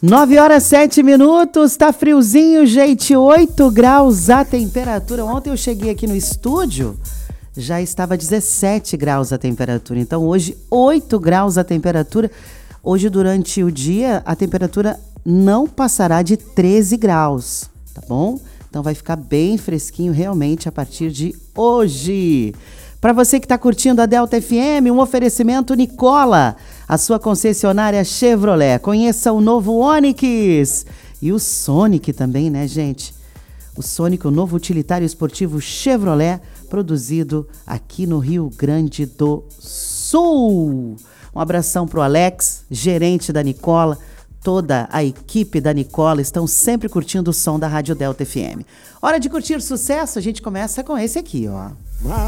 9h07, tá friozinho, gente, 8 graus a temperatura. Ontem eu cheguei aqui no estúdio, já estava 17 graus a temperatura, então hoje 8 graus a temperatura. Hoje durante o dia a temperatura não passará de 13 graus, tá bom? Então vai ficar bem fresquinho realmente a partir de hoje. Para você que está curtindo a Delta FM, um oferecimento Nicola, a sua concessionária Chevrolet. Conheça o novo Onix e o Sonic também, né, gente? O Sonic, o novo utilitário esportivo Chevrolet, produzido aqui no Rio Grande do Sul. Um abração pro Alex, gerente da Nicola. Toda a equipe da Nicola estão sempre curtindo o som da Rádio Delta FM. Hora de curtir sucesso, a gente começa com esse aqui, ó.